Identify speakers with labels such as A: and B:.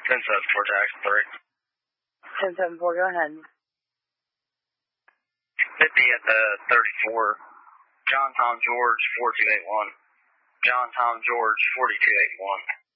A: 10-7 for Jackson 3.
B: 10-7-4, go ahead.
A: 50 at the 34. John Tom George 4281. John Tom George 4281.